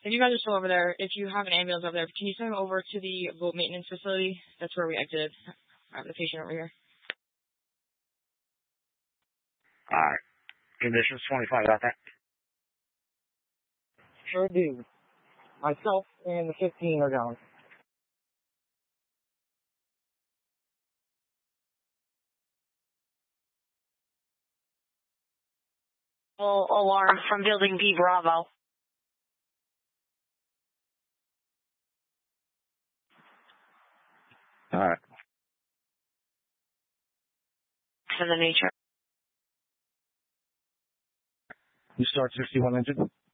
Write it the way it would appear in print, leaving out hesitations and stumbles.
if you guys are still over there, if you have an ambulance over there, can you send them over to the boat maintenance facility? That's where we exited. I have the patient over here. Alright. Conditions 25, got that? Sure do. Myself and the 15 are down. Alarm from Building B, Bravo. Alright. To the nature. You start 61 engine?